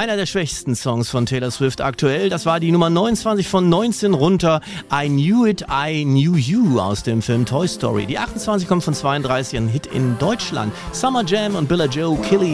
Einer der schwächsten Songs von Taylor Swift aktuell, das war die Nummer 29 von 19 runter. I Knew It, I Knew You aus dem Film Toy Story. Die 28 kommt von 32, ein Hit in Deutschland. Summer Jam und Billa Joe, Killy